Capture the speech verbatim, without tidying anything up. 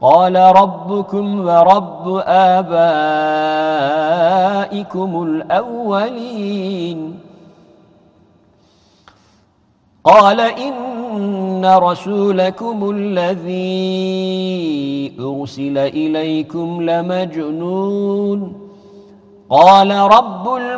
قال ربكم ورب آبائكم الأولين قال إن رسولكم الذي أرسل إليكم لمجنون قال رب